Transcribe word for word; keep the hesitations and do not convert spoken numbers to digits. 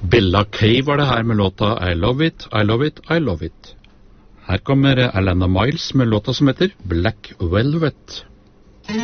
Billa Kay var det her med låta I Love It, I Love It, I Love It. Her kommer Alana Miles med låta som heter Black Velvet.